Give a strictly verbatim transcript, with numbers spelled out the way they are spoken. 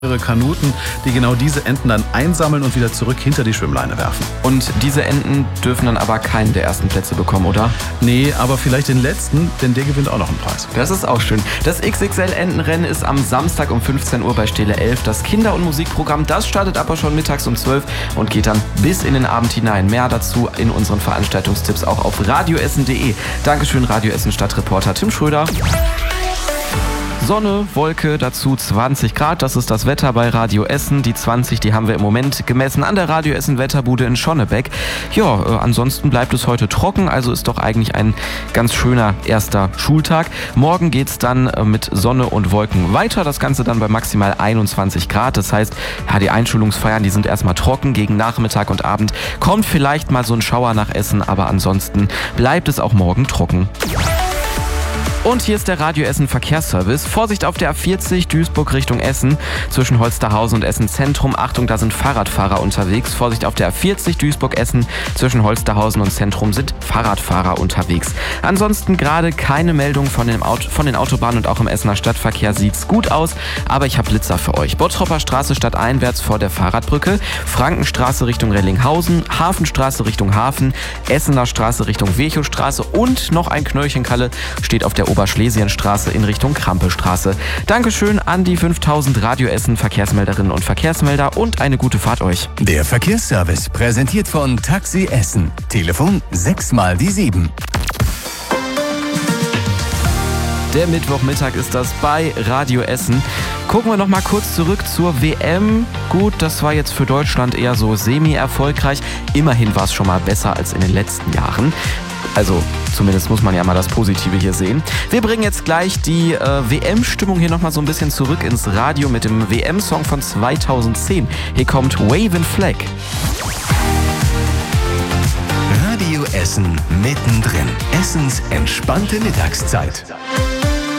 Kanuten, die genau diese Enten dann einsammeln und wieder zurück hinter die Schwimmleine werfen. Und diese Enten dürfen dann aber keinen der ersten Plätze bekommen, oder? Nee, aber vielleicht den letzten, denn der gewinnt auch noch einen Preis. Das ist auch schön. Das X X L-Entenrennen ist am Samstag um fünfzehn Uhr bei Stele elf. Das Kinder- und Musikprogramm, das startet aber schon mittags um zwölf und geht dann bis in den Abend hinein. Mehr dazu in unseren Veranstaltungstipps auch auf radioessen punkt de. Dankeschön, Radio Essen Stadtreporter Tim Schröder. Sonne, Wolke, dazu zwanzig Grad, das ist das Wetter bei Radio Essen. Die zwanzig, die haben wir im Moment gemessen an der Radio Essen Wetterbude in Schonnebeck. Ja, äh, ansonsten bleibt es heute trocken, also ist doch eigentlich ein ganz schöner erster Schultag. Morgen geht's dann äh, mit Sonne und Wolken weiter, das Ganze dann bei maximal einundzwanzig Grad. Das heißt, ja, die Einschulungsfeiern, die sind erstmal trocken, gegen Nachmittag und Abend kommt vielleicht mal so ein Schauer nach Essen, aber ansonsten bleibt es auch morgen trocken. Und hier ist der Radio Essen Verkehrsservice. Vorsicht auf der A vierzig Duisburg Richtung Essen zwischen Holsterhausen und Essen Zentrum. Achtung, da sind Fahrradfahrer unterwegs. Vorsicht auf der A vierzig Duisburg Essen zwischen Holsterhausen und Zentrum sind Fahrradfahrer unterwegs. Ansonsten gerade keine Meldung von, dem Auto, von den Autobahnen und auch im Essener Stadtverkehr sieht's gut aus. Aber ich habe Blitzer für euch. Bottropper Straße stadteinwärts vor der Fahrradbrücke, Frankenstraße Richtung Rellinghausen, Hafenstraße Richtung Hafen, Essener Straße Richtung Virchowstraße und noch ein Knöllchen Kalle steht auf der Oberschlesienstraße in Richtung Krampestraße. Dankeschön an die fünftausend Radio Essen Verkehrsmelderinnen und Verkehrsmelder und eine gute Fahrt euch. Der Verkehrsservice präsentiert von Taxi Essen. Telefon sechs mal die sieben. Der Mittwochmittag ist das bei Radio Essen. Gucken wir noch mal kurz zurück zur W M. Gut, das war jetzt für Deutschland eher so semi-erfolgreich. Immerhin war es schon mal besser als in den letzten Jahren. Also zumindest muss man ja mal das Positive hier sehen. Wir bringen jetzt gleich die äh, W M-Stimmung hier nochmal so ein bisschen zurück ins Radio mit dem W M-Song von zweitausendzehn. Hier kommt Wavin' Flag. Radio Essen mittendrin. Essens entspannte Mittagszeit.